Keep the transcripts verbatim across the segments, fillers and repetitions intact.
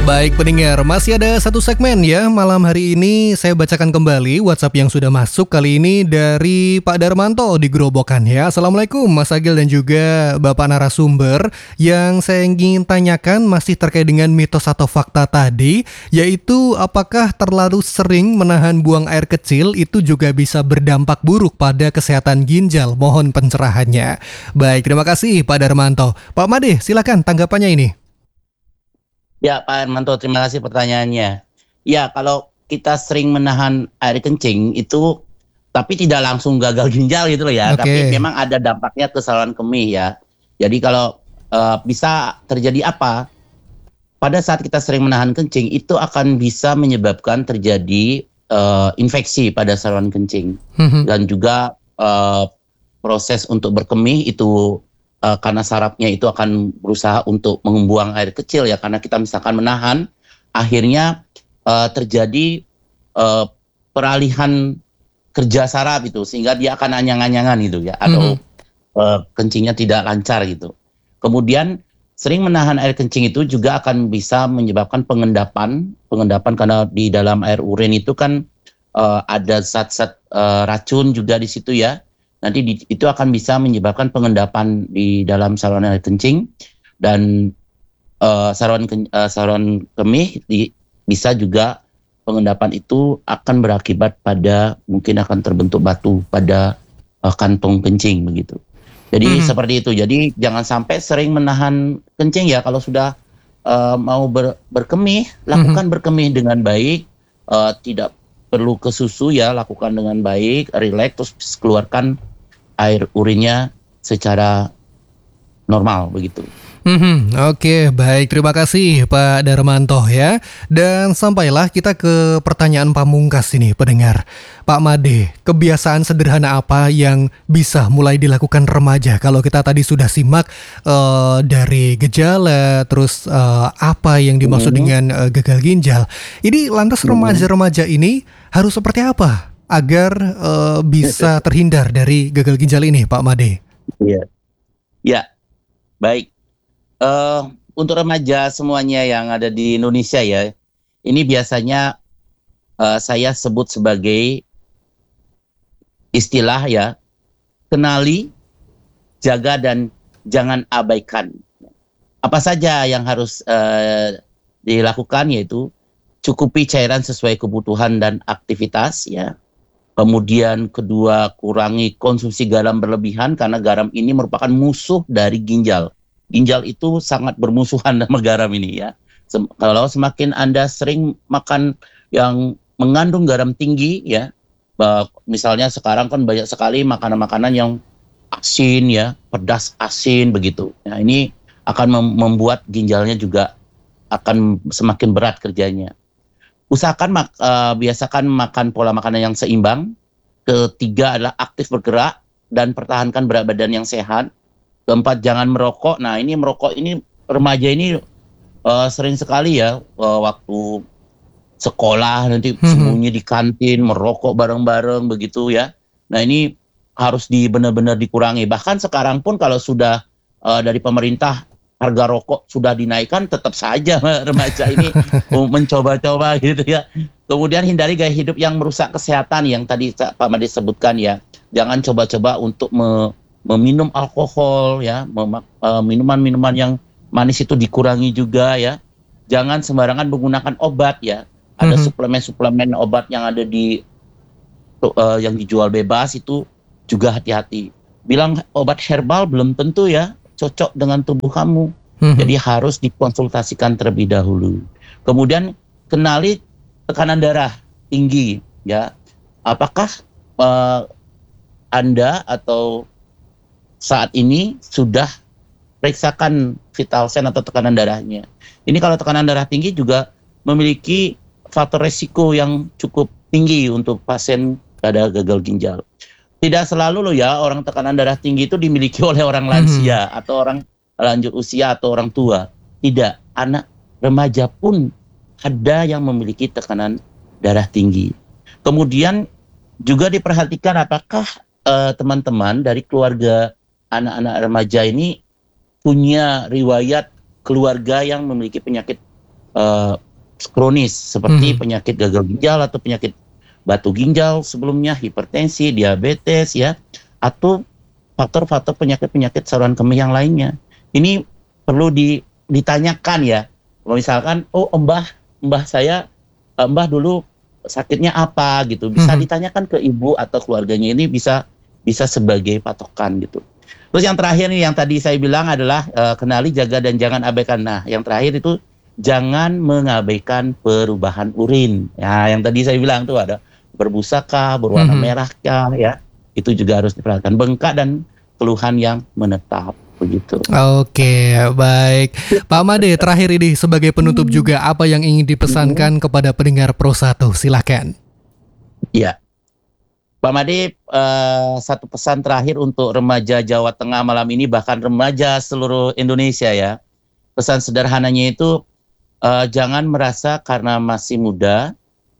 Baik pendengar, masih ada satu segmen ya. Malam hari ini saya bacakan kembali WhatsApp yang sudah masuk. Kali ini dari Pak Darmanto di Gerobokan ya. Assalamualaikum Mas Agil dan juga Bapak narasumber. Yang saya ingin tanyakan masih terkait dengan mitos atau fakta tadi, yaitu apakah terlalu sering menahan buang air kecil itu juga bisa berdampak buruk pada kesehatan ginjal? Mohon pencerahannya. Baik, terima kasih Pak Darmanto. Pak Made, silakan tanggapannya ini. Ya Pak Hermanto, terima kasih pertanyaannya. Ya, kalau kita sering menahan air kencing itu, tapi tidak langsung gagal ginjal gitu loh ya. Oke. Tapi memang ada dampaknya ke saluran kemih ya. Jadi kalau uh, bisa terjadi apa? Pada saat kita sering menahan kencing, itu akan bisa menyebabkan terjadi uh, infeksi pada saluran kencing. Mhm. Dan juga uh, proses untuk berkemih itu Uh, karena sarafnya itu akan berusaha untuk membuang air kecil ya, karena kita misalkan menahan, akhirnya uh, terjadi uh, peralihan kerja saraf itu, sehingga dia akan anyang-anyangan gitu ya, atau mm-hmm. uh, kencingnya tidak lancar gitu. Kemudian sering menahan air kencing itu juga akan bisa menyebabkan pengendapan, pengendapan karena di dalam air urin itu kan uh, ada zat-zat uh, racun juga di situ ya. Nanti di, itu akan bisa menyebabkan pengendapan di dalam saluran air kencing, dan uh, saluran uh, saluran kemih di, bisa juga pengendapan itu akan berakibat pada mungkin akan terbentuk batu pada uh, kantong kencing begitu. Jadi hmm. seperti itu. Jadi jangan sampai sering menahan kencing ya. Kalau sudah uh, mau ber, berkemih, lakukan hmm. berkemih dengan baik, uh, tidak perlu ke susu ya, lakukan dengan baik, relax, terus keluarkan air urinnya secara normal begitu. Hmm, Oke, okay, baik. Terima kasih Pak Darmanto ya. Dan sampailah kita ke pertanyaan pamungkas ini pendengar. Pak Made, kebiasaan sederhana apa yang bisa mulai dilakukan remaja? Kalau kita tadi sudah simak uh, dari gejala, terus uh, apa yang dimaksud hmm. dengan uh, gagal ginjal. Ini lantas remaja-remaja ini harus seperti apa agar uh, bisa terhindar dari gagal ginjal ini, Pak Made? Iya, ya, baik. Uh, untuk remaja semuanya yang ada di Indonesia ya, ini biasanya uh, saya sebut sebagai istilah ya, kenali, jaga, dan jangan abaikan. Apa saja yang harus uh, dilakukan, yaitu cukupi cairan sesuai kebutuhan dan aktivitas ya. Kemudian kedua, kurangi konsumsi garam berlebihan karena garam ini merupakan musuh dari ginjal. Ginjal itu sangat bermusuhan sama garam ini ya. Sem- kalau semakin Anda sering makan yang mengandung garam tinggi ya, bah, misalnya sekarang kan banyak sekali makanan-makanan yang asin ya, pedas asin begitu. Nah, ini akan mem- membuat ginjalnya juga akan semakin berat kerjanya. Usahakan mak- uh, biasakan makan pola makanan yang seimbang. Ketiga adalah aktif bergerak dan pertahankan berat badan yang sehat. Keempat, jangan merokok. Nah, ini merokok ini remaja ini uh, sering sekali ya uh, waktu sekolah nanti hmm. sembunyi di kantin merokok bareng-bareng begitu ya. Nah, ini harus di benar-benar dikurangi. Bahkan sekarang pun kalau sudah uh, dari pemerintah harga rokok sudah dinaikkan, tetap saja remaja ini mencoba-coba gitu ya. Kemudian hindari gaya hidup yang merusak kesehatan yang tadi Pak Made sebutkan ya. Jangan coba-coba untuk me, meminum alkohol ya, mem, uh, minuman-minuman yang manis itu dikurangi juga ya. Jangan sembarangan menggunakan obat ya. Ada mm-hmm. suplemen-suplemen obat yang ada di uh, yang dijual bebas itu juga hati-hati. Bilang obat herbal belum tentu ya cocok dengan tubuh kamu. Hmm. Jadi harus dikonsultasikan terlebih dahulu. Kemudian kenali tekanan darah tinggi ya. Apakah uh, Anda atau saat ini sudah periksakan vital sign atau tekanan darahnya? Ini kalau tekanan darah tinggi juga memiliki faktor resiko yang cukup tinggi untuk pasien pada gagal ginjal. Tidak selalu loh ya orang tekanan darah tinggi itu dimiliki oleh orang lansia hmm. atau orang lanjut usia atau orang tua. Tidak, anak remaja pun ada yang memiliki tekanan darah tinggi. Kemudian juga diperhatikan apakah uh, teman-teman dari keluarga anak-anak remaja ini punya riwayat keluarga yang memiliki penyakit uh, kronis seperti Hmm. penyakit gagal ginjal atau penyakit batu ginjal sebelumnya, hipertensi, diabetes ya, atau faktor-faktor penyakit-penyakit saluran kemih yang lainnya. Ini perlu di, ditanyakan ya. Kalau misalkan, oh mbah, mbah saya, eh, mbah dulu sakitnya apa gitu, bisa Mhm. ditanyakan ke ibu atau keluarganya, ini bisa bisa sebagai patokan gitu. Terus yang terakhir nih yang tadi saya bilang adalah eh, kenali, jaga dan jangan abaikan. Nah, yang terakhir itu jangan mengabaikan perubahan urin. Ya, yang tadi saya bilang tuh ada berbusa kah, berwarna Mhm. merah kah, ya. Itu juga harus diperhatikan. Bengkak dan keluhan yang menetap begitu. Oke, baik. Pak Made, terakhir ini sebagai penutup juga apa yang ingin dipesankan kepada pendengar Pro satu? Silakan. Iya. Pak Made, eh, satu pesan terakhir untuk remaja Jawa Tengah malam ini, bahkan remaja seluruh Indonesia ya. Pesan sederhananya itu, eh, jangan merasa karena masih muda,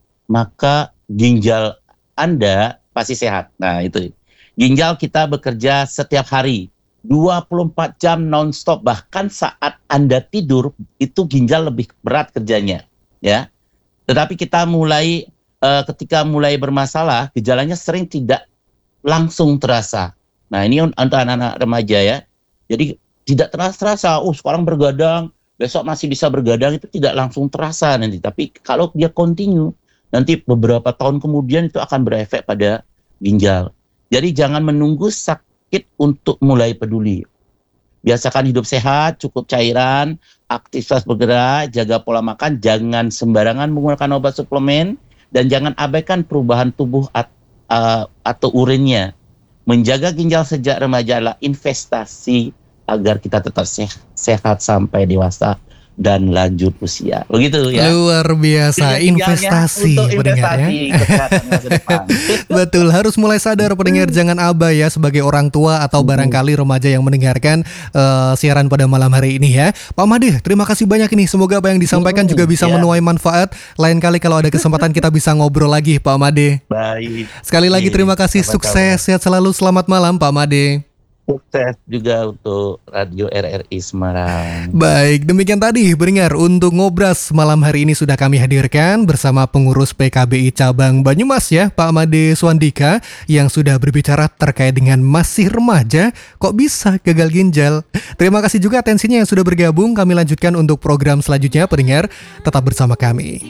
maka ginjal Anda pasti sehat. Nah itu, ginjal kita bekerja setiap hari, dua puluh empat jam non-stop. Bahkan saat Anda tidur, itu ginjal lebih berat kerjanya. Ya. Tetapi kita mulai, eh, ketika mulai bermasalah, gejalanya sering tidak langsung terasa. Nah ini untuk anak-anak remaja ya. Jadi tidak terasa-terasa, oh sekarang bergadang, besok masih bisa bergadang, itu tidak langsung terasa nanti. Tapi kalau dia continue, nanti beberapa tahun kemudian itu akan berefek pada ginjal. Jadi jangan menunggu sakit untuk mulai peduli. Biasakan hidup sehat, cukup cairan, aktivitas bergerak, jaga pola makan, jangan sembarangan menggunakan obat suplemen, dan jangan abaikan perubahan tubuh at, uh, atau urinnya. Menjaga ginjal sejak remaja adalah investasi agar kita tetap sehat, sehat sampai dewasa dan lanjut usia. Begitu ya. Luar biasa, Jadi ginjalnya investasi untuk pendengar ya. investasi kesehatan masa depan. Betul, harus mulai sadar pendengar, jangan abai ya sebagai orang tua atau barangkali remaja yang mendengarkan eh, siaran pada malam hari ini ya. Pak Made, terima kasih banyak ini. Semoga apa yang disampaikan juga bisa Ya. menuai manfaat. Lain kali kalau ada kesempatan kita bisa ngobrol lagi Pak Made. Baik. Sekali lagi terima kasih, Sama-sama. sukses, sehat selalu, selamat malam Pak Made. Sukses juga untuk Radio R R I Semarang. Baik, demikian tadi pendengar untuk ngobras malam hari ini sudah kami hadirkan bersama pengurus P K B I Cabang Banyumas ya, Pak Made Swandika, yang sudah berbicara terkait dengan masih remaja kok bisa gagal ginjal. Terima kasih juga atensinya yang sudah bergabung. Kami lanjutkan untuk program selanjutnya pendengar, tetap bersama kami.